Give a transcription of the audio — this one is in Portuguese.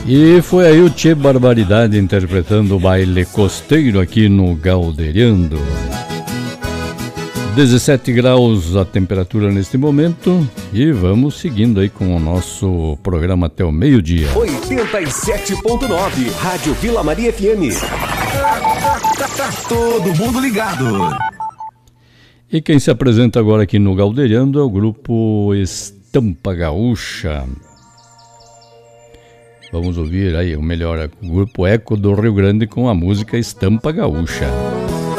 E foi aí o Tchê Barbaridade interpretando o baile costeiro aqui no Galdeirando. 17 graus a temperatura neste momento e vamos seguindo aí com o nosso programa até o meio-dia. 87.9 Rádio Vila Maria FM. Tá todo mundo ligado. E quem se apresenta agora aqui no Galdeirando é o grupo Estampa Gaúcha. Vamos ouvir aí o melhor, o grupo Eco do Rio Grande com a música Estampa Gaúcha.